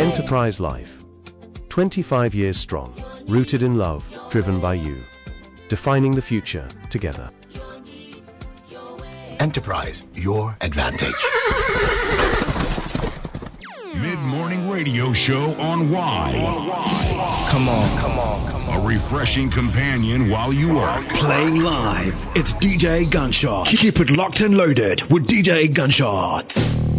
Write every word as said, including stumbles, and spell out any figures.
Enterprise Life. twenty-five years strong, rooted in love, driven by you. Defining the future together. Enterprise, your advantage. Mid-morning radio show on Y. Come on, come on, come on. A refreshing companion while you work. Playing live, it's D J Gunshot. Keep it locked and loaded with D J Gunshot.